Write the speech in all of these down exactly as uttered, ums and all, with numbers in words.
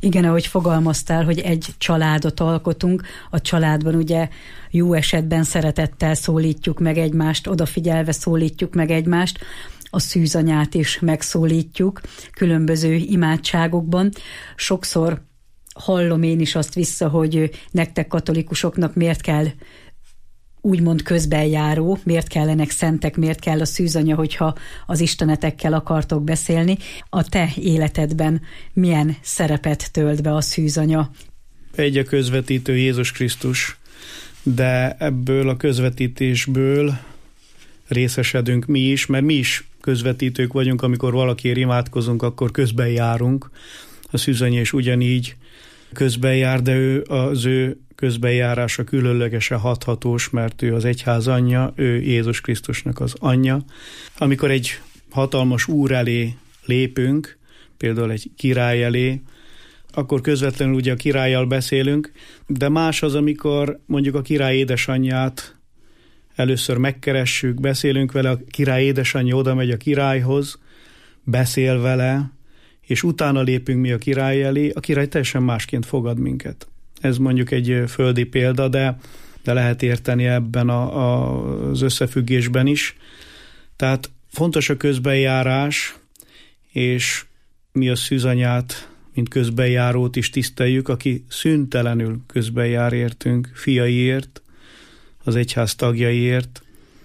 Igen, ahogy fogalmaztál, hogy egy családot alkotunk, a családban ugye jó esetben szeretettel szólítjuk meg egymást, odafigyelve szólítjuk meg egymást, a szűzanyát is megszólítjuk különböző imádságokban. Sokszor hallom én is azt vissza, hogy nektek katolikusoknak miért kell úgymond közbenjáró, miért kellenek szentek, miért kell a szűzanya, hogyha az istenetekkel akartok beszélni. A te életedben milyen szerepet tölt be a szűzanya? Egy a közvetítő Jézus Krisztus, de ebből a közvetítésből részesedünk mi is, mert mi is közvetítők vagyunk, amikor valakiért imádkozunk, akkor közben járunk. A szűzanya is ugyanígy közben jár, de ő, az ő közbenjárása különlegesen hathatós, mert ő az egyház anyja, ő Jézus Krisztusnak az anyja. Amikor egy hatalmas úr elé lépünk, például egy király elé, akkor közvetlenül ugye a királlyal beszélünk, de más az, amikor mondjuk a király édesanyját először megkeressük, beszélünk vele, a király édesanyja oda megy a királyhoz, beszél vele, és utána lépünk mi a király elé, a király teljesen másként fogad minket. Ez mondjuk egy földi példa, de, de lehet érteni ebben a, a, az összefüggésben is. Tehát fontos a közbenjárás, és mi a szűzanyát, mint közbenjárót is tiszteljük, aki szüntelenül közbenjár értünk, fiaiért, az egyház tagjaiért,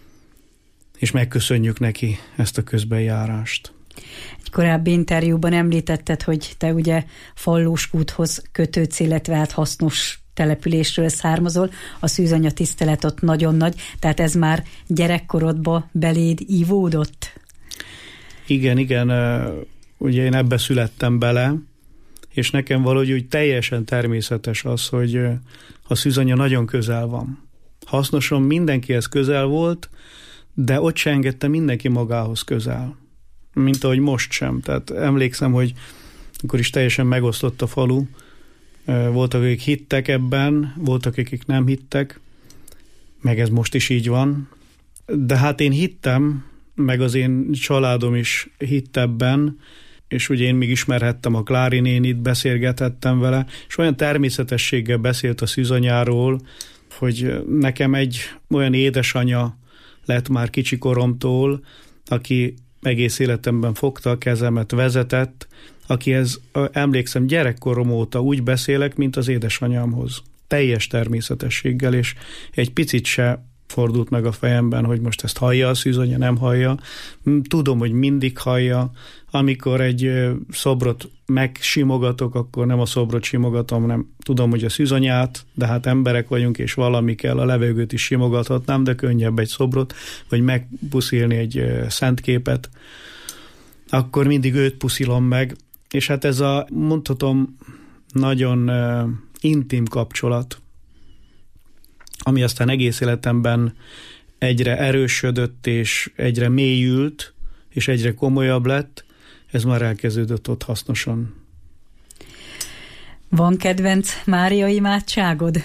és megköszönjük neki ezt a közbenjárást. Egy korábbi interjúban említetted, hogy te ugye Fallóskúthoz kötődsz, illetve hát hasznos településről származol, a szűzanya tisztelet ott nagyon nagy, tehát ez már gyerekkorodba beléd ívódott? Igen, igen, ugye én ebbe születtem bele, és nekem valahogy úgy teljesen természetes az, hogy a szűzanya nagyon közel van. Hasznosan mindenkihez közel volt, de ott se engedte mindenki magához közel. Mint ahogy most sem. Tehát emlékszem, hogy akkor is teljesen megosztott a falu. Voltak, akik hittek ebben, voltak, akik nem hittek, meg ez most is így van. De hát én hittem, meg az én családom is hitt ebben, és ugye én még ismerhettem a Klári nénit, beszélgethettem vele, és olyan természetességgel beszélt a szűzanyáról, hogy nekem egy olyan édesanya lett már kicsi koromtól, aki egész életemben fogta a kezemet, vezetett, akihez emlékszem gyerekkorom óta úgy beszélek, mint az édesanyámhoz. Teljes természetességgel, és egy picit se fordult meg a fejemben, hogy most ezt hallja a szűzanya, nem hallja. Tudom, hogy mindig hallja. Amikor egy szobrot megsimogatok, akkor nem a szobrot simogatom, hanem tudom, hogy a szűzanyát, de hát emberek vagyunk, és valami kell, a levegőt is simogathatnám, de könnyebb egy szobrot, vagy megpuszilni egy szentképet, akkor mindig őt puszilom meg, és hát ez a, mondhatom, nagyon intim kapcsolat, ami aztán egész életemben egyre erősödött, és egyre mélyült, és egyre komolyabb lett, ez már elkezdődött ott hasznosan. Van kedvenc Mária imádságod?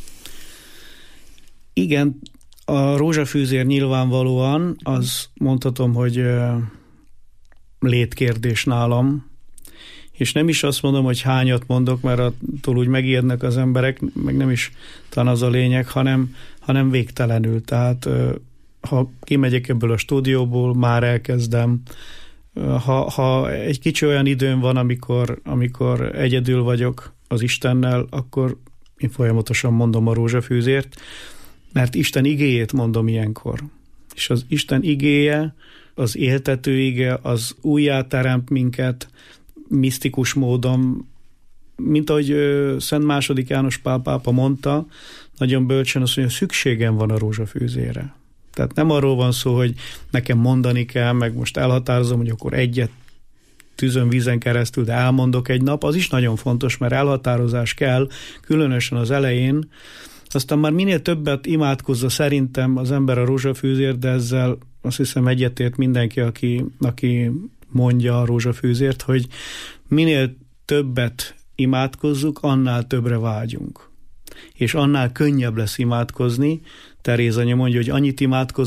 Igen, a rózsafűzér nyilvánvalóan, az mondhatom, hogy létkérdés nálam, és nem is azt mondom, hogy hányat mondok, mert attól úgy megijednek az emberek, meg nem is talán az a lényeg, hanem, hanem végtelenül. Tehát ha kimegyek ebből a stúdióból, már elkezdem. Ha, ha egy kicsi olyan időm van, amikor, amikor egyedül vagyok az Istennel, akkor én folyamatosan mondom a rózsafűzért, mert Isten igéjét mondom ilyenkor. És az Isten igéje, az éltető ige, az újjáteremt minket, misztikus módon, mint ahogy Szent második János Pál pápa mondta, nagyon bölcsen azt mondja, szükségem van a rózsafűzére. Tehát nem arról van szó, hogy nekem mondani kell, meg most elhatározom, hogy akkor egyet tűzön vízen keresztül, de elmondok egy nap, az is nagyon fontos, mert elhatározás kell, különösen az elején. Aztán már minél többet imádkozza szerintem az ember a rózsafűzért, de ezzel azt hiszem egyetért mindenki, aki, aki mondja a rózsafűzért, hogy minél többet imádkozzuk, annál többre vágyunk. És annál könnyebb lesz imádkozni. Teréz anya mondja, hogy annyit imádkozzunk,